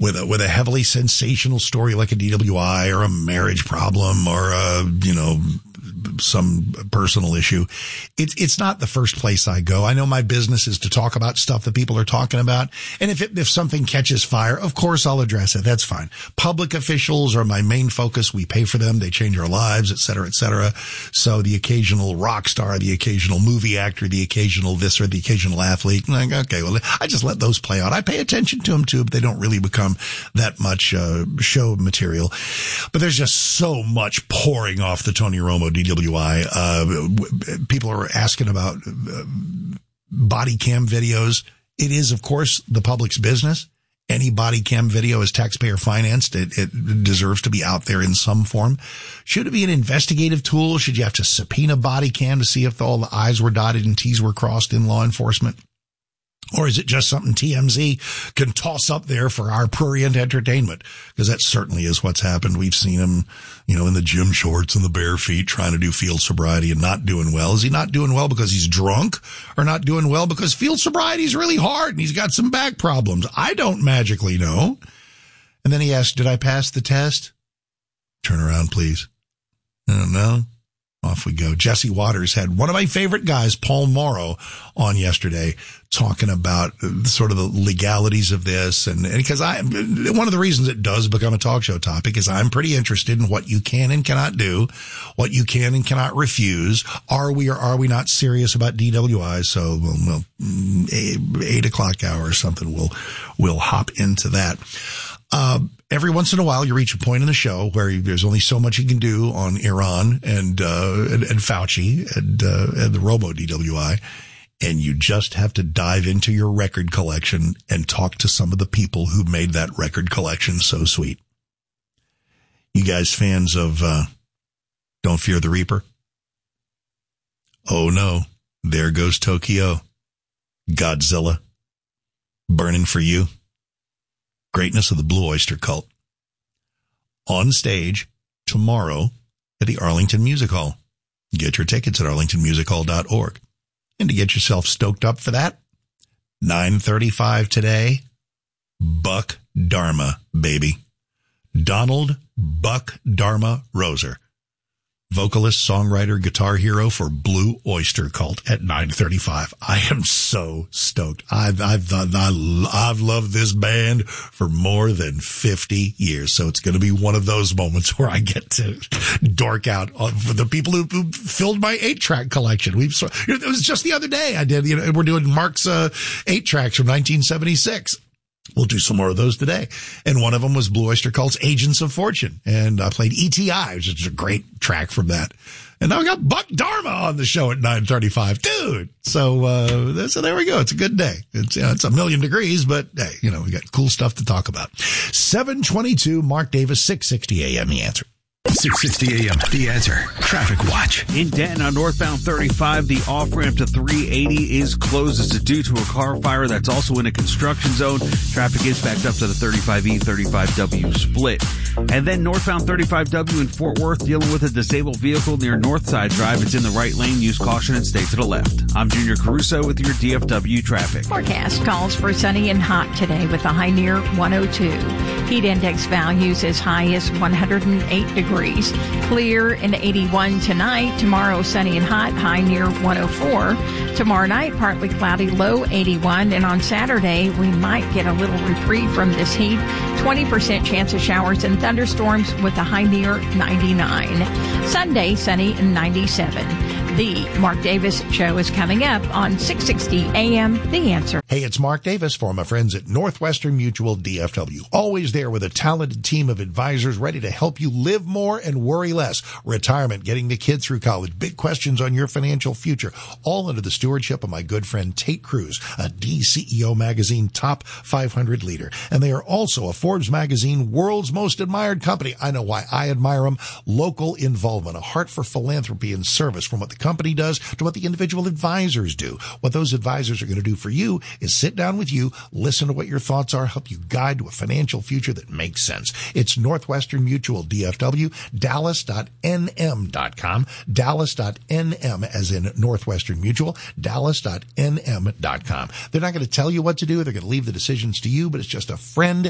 with a heavily sensational story like a DWI or a marriage problem or some personal issue. It's not the first place I go. I know my business is to talk about stuff that people are talking about. And if something catches fire, of course I'll address it. That's fine. Public officials are my main focus. We pay for them. They change our lives, et cetera, et cetera. So the occasional rock star, the occasional movie actor, the occasional this or the occasional athlete. Like, okay, well, I just let those play out. I pay attention to them too, but they don't really become that much show material. But there's just so much pouring off the Tony Romo DWI. People are asking about body cam videos. It is, of course, the public's business. Any body cam video is taxpayer financed. It deserves to be out there in some form. Should it be an investigative tool? Should you have to subpoena body cam to see if all the I's were dotted and T's were crossed in law enforcement? Or is it just something TMZ can toss up there for our prurient entertainment? Because that certainly is what's happened. We've seen him, in the gym shorts and the bare feet trying to do field sobriety and not doing well. Is he not doing well because he's drunk or not doing well because field sobriety is really hard and he's got some back problems? I don't magically know. And then he asked, did I pass the test? Turn around, please. I don't know. Off we go. Jesse Waters had one of my favorite guys, Paul Morrow, on yesterday talking about sort of the legalities of this. And because one of the reasons it does become a talk show topic is I'm pretty interested in what you can and cannot do, what you can and cannot refuse. Are we or are we not serious about DWI? So, 8 o'clock hour or something, we'll hop into that. Every once in a while, you reach a point in the show where there's only so much you can do on Iran and Fauci and the Romo DWI. And you just have to dive into your record collection and talk to some of the people who made that record collection so sweet. You guys fans of Don't Fear the Reaper? Oh no, there goes Tokyo. Godzilla. Burning for You. Greatness of the Blue Oyster Cult. On stage tomorrow at the Arlington Music Hall. Get your tickets at arlingtonmusichall.org. And to get yourself stoked up for that, 9:35 today, Buck Dharma, baby. Donald Buck Dharma Roser. Vocalist, songwriter, guitar hero for Blue Oyster Cult at 9:35. I am so stoked. I've loved this band for more than 50 years. So it's going to be one of those moments where I get to dork out for the people who filled my 8-track collection. It was just the other day I did, we're doing Mark's 8 tracks from 1976. We'll do some more of those today. And one of them was Blue Oyster Cult's Agents of Fortune. And I played ETI, which is a great track from that. And now we got Buck Dharma on the show at 9:35. Dude. So there we go. It's a good day. It's a million degrees, but hey, we got cool stuff to talk about. 7:22, Mark Davis, 660 AM, The Answer. 660 AM, The Answer. Traffic Watch. In Denton on northbound 35, the off-ramp to 380 is closed. This is due to a car fire that's also in a construction zone. Traffic is backed up to the 35E, 35W split. And then northbound 35W in Fort Worth dealing with a disabled vehicle near Northside Drive. It's in the right lane. Use caution and stay to the left. I'm Junior Caruso with your DFW traffic. Forecast calls for sunny and hot today with a high near 102. Heat index values as high as 108 degrees. Clear and 81 tonight. Tomorrow, sunny and hot, high near 104. Tomorrow night, partly cloudy, low 81. And on Saturday, we might get a little reprieve from this heat. 20% chance of showers and thunderstorms with a high near 99. Sunday, sunny and 97. The Mark Davis Show is coming up on 660 AM, The Answer. Hey, it's Mark Davis for my friends at Northwestern Mutual DFW. Always there with a talented team of advisors ready to help you live more and worry less. Retirement, getting the kid through college, big questions on your financial future, all under the stewardship of my good friend Tate Cruz, a DCEO magazine top 500 leader. And they are also a Forbes magazine world's most admired company. I know why I admire them. Local involvement, a heart for philanthropy and service, from what the company does to what the individual advisors do. What those advisors are going to do for you is sit down with you, listen to what your thoughts are, help you guide to a financial future that makes sense. It's Northwestern Mutual DFW, dallas.nm.com, dallas.nm as in Northwestern Mutual, dallas.nm.com. They're not going to tell you what to do. They're going to leave the decisions to you, but it's just a friend